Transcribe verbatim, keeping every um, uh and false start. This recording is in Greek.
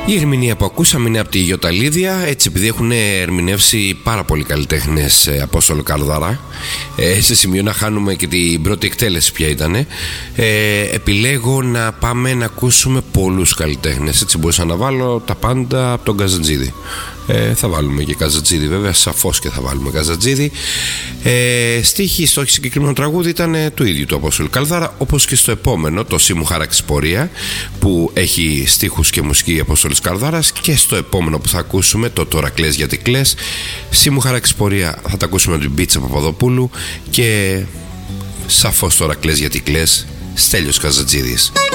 Η ερμηνεία που ακούσαμε είναι από τη Γιωταλίδια, έτσι επειδή έχουν ερμηνεύσει πάρα πολλοί καλλιτέχνες Απόστολο Καρδαρά, ε, σε σημείο να χάνουμε και την πρώτη εκτέλεση ποια ήταν, ε, επιλέγω να πάμε να ακούσουμε πολλούς καλλιτέχνες. Έτσι μπορούσα να βάλω τα πάντα από τον Καζατζίδη. Ε, θα βάλουμε και Καζατζίδη βέβαια, σαφώς και θα βάλουμε Καζατζίδη. ε, Στίχοι στο συγκεκριμένο τραγούδι ήταν ε, του ίδιου του Απόστολου Καρδαρά, όπως και στο επόμενο, το «Σύ μου χάραξες πορεία», που έχει στίχους και μουσική Απόστολος Καρδάρας, και στο επόμενο που θα ακούσουμε, το «Τώρα κλαις γιατί κλαις», «Σύ μου χάραξες πορεία» θα τα ακούσουμε από την Μπίτσα Παπαδοπούλου, και σαφώς «Τώρα κλαις γιατί κλαις», Στέλιος Καζατζίδης.